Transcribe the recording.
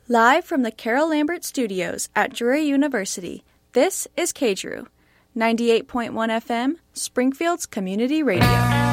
Live from the Carol Lambert Studios at Drury University, this is KDRU, 98.1 FM, Springfield's Community Radio.